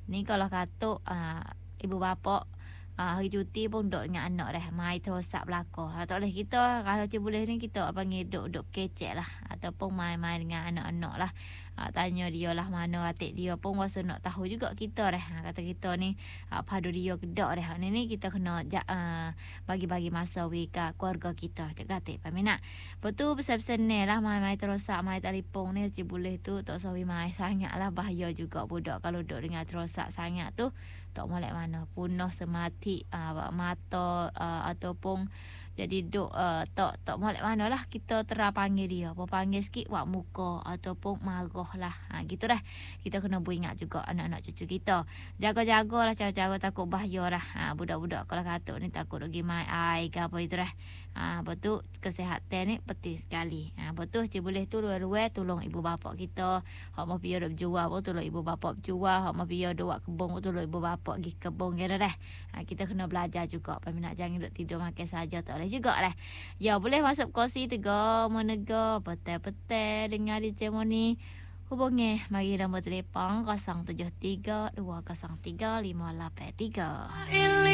Ni kalau katuk ibu bapa hari cuti pun duduk dengan anak dah mai terosak belakang. Tak boleh kita kalau cik boleh ni kita panggil duduk kecek lah ataupun main-main dengan anak-anak lah. Tanya dia lah mana atik dia pun rasa nak tahu juga kita dah. Kata kita ni padu dia kedak dah. Ni kita kena bagi-bagi masa ke keluarga kita. Cik atik paminat. Betul pesan-pesan ni lah main-main terosak main telefon ni cik boleh tu tak sawi main sangat lah bahaya juga budak kalau duduk dengan terosak sangat tu. Tak molek mana punah semati mata ataupun jadi duk tak molek mana lah kita panggil dia apa panggil sikit buat muka ataupun marah lah gitu dah kita kena beringat juga anak-anak cucu kita jaga-jagalah cara-cara takut bahaya lah budak-budak kalau katuk ni takut pergi main air ke apa itu dah betul kesihatan ni penting sekali betul cik boleh tu luar-luar tolong ibu bapa kita hak mau pergi duk berjual pun tolong ibu bapa berjual hak mau pergi duk buat kebun pun tolong ibu bapa pergi kebun kira dah kita kena belajar juga peminat jangan duk tidur makan saja tak boleh juga dah ya boleh masuk kursi tiga menega petai-petai dengar di ceremony hubungi mari nombor telefon 073 203 583